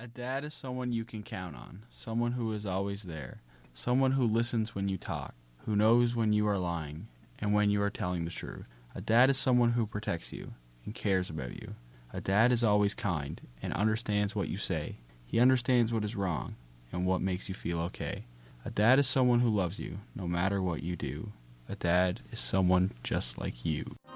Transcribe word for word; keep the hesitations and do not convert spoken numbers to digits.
A dad is someone you can count on, someone who is always there, someone who listens when you talk, who knows when you are lying and when you are telling the truth. A dad is someone who protects you and cares about you. A dad is always kind and understands what you say. He understands what is wrong and what makes you feel okay. A dad is someone who loves you no matter what you do. A dad is someone just like you.